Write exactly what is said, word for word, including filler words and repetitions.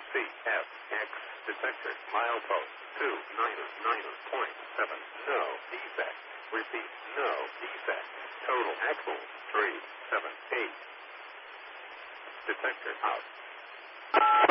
C F X detector. Milepost two nine nine point seven. No defect. Repeat. No defect. Total axle three seven eight. Detector out.